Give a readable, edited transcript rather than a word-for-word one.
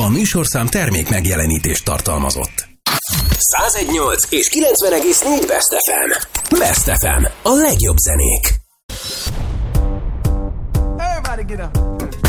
A műsorszám termék megjelenítést tartalmazott. 101.8 és 90,4 Best FM. Best FM. A legjobb zenék. Everybody get up.